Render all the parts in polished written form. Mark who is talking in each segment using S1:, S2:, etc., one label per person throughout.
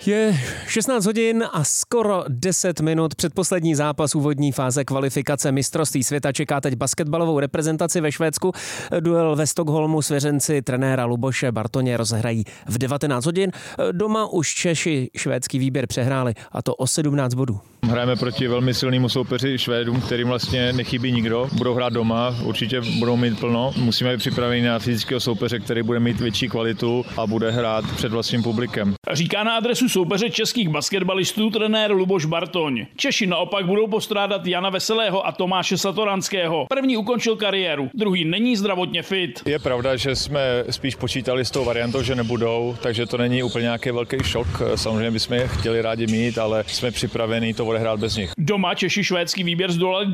S1: Je 16 hodin a skoro 10 minut. Předposlední zápas úvodní fáze kvalifikace mistrovství světa čeká teď basketbalovou reprezentaci ve Švédsku. Duel ve Stockholmu svěřenci trenéra Luboše Bartoně rozehrají v 19 hodin. Doma už Češi švédský výběr přehráli, a to o 17 bodů.
S2: Hrajeme proti velmi silnému soupeři Švédům, kterým vlastně nechybí nikdo. Budou hrát doma, určitě budou mít plno. Musíme být připraveni na fyzického soupeře, který bude mít větší kvalitu a bude hrát před vlastním publikem.
S3: Říká na adresu soupeře českých basketbalistů trenér Luboš Bartoň. Češi naopak budou postrádat Jana Veselého a Tomáše Satoranského. První ukončil kariéru, druhý není zdravotně fit.
S2: Je pravda, že jsme spíš počítali s tou variantou, že nebudou, takže to není úplně nějaký velký šok. Samozřejmě bychom je chtěli rádi mít, ale jsme připraveni to odehrát bez nich.
S3: Doma Češi švédský výběr zdolali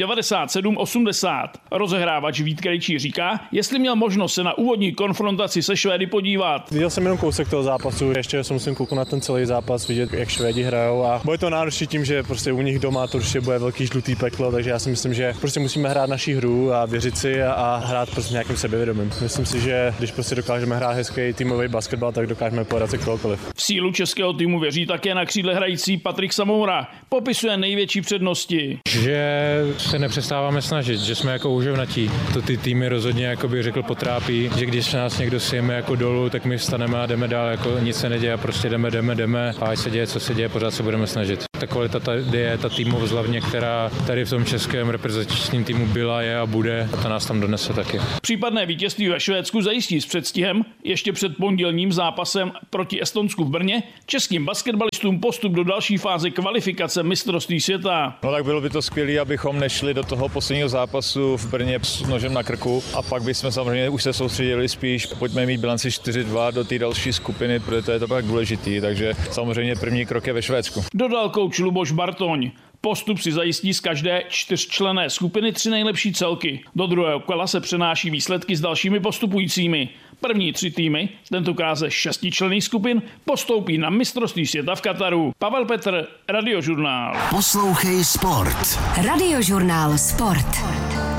S3: 97-80. Rozehrávač Vít Krejčí říká, jestli měl možnost se na úvodní konfrontaci se Švédy podívat.
S4: Viděl jsem jenom kousek toho zápasu, ještě se musím kouknout na ten celý zápas, vidět, jak Švédi hrajou, a bude to náročné tím, že prostě u nich doma to určitě bude velký žlutý peklo, takže já si myslím, že prostě musíme hrát naši hru a věřit si a hrát prostě nějakým sebevědomím. Myslím si, že když prostě dokážeme hrát hezký týmový basketbal, tak dokážeme podat se kohokoliv.
S3: V sílu českého týmu věří také na křídle hrající Patrik Samoura. Popisuje největší přednosti.
S5: Že se nepřestáváme snažit, že jsme jako úževnatí. To ty týmy rozhodně, jako bych řekl, potrápí, že když nás někdo sjeme jako dolů, tak my vstaneme a jdeme dál, jako nic se neděje, prostě jdeme a ať se děje, co se děje, pořád se budeme snažit. Ta kvalita tady je, ta týmovost hlavně, která tady v tom českém reprezentačním týmu byla, je a bude, a ta nás tam donese taky.
S3: Případné vítězství ve Švédsku zajistí s předstihem ještě před pondělním zápasem proti Estonsku v Brně českým basketbalistům postup do další fáze kvalifikace mistrovství světa.
S2: No tak bylo by to skvělé, abychom nešli do toho posledního zápasu v Brně s nožem na krku, a pak bychom samozřejmě už se soustředili spíš, pojďme mít bilanci 4-2 do té další skupiny, protože to je to tak důležitý, takže samozřejmě první krok je ve Švédsku.
S3: Dodal kouč Luboš Bartoň. Postup si zajistí z každé 4členné skupiny 3 nejlepší celky. Do druhého kola se přenáší výsledky s dalšími postupujícími. První 3 týmy, tentokrát ze 6členných skupin, postoupí na mistrovství světa v Kataru. Pavel Petr, Radiožurnál.
S6: Poslouchej sport. Radiožurnál Sport.